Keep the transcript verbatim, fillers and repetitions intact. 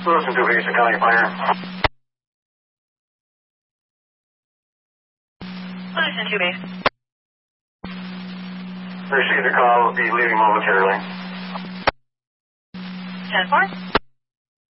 Listen to basic County Fire. Listen to base. Received a call. Will be leaving momentarily. ten four.